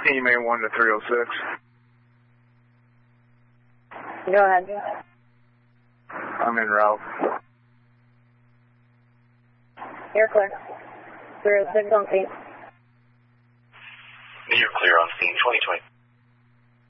EMA 1 to 306. Go ahead. I'm en route. You're clear. 306 on scene. You're clear on scene, 2020.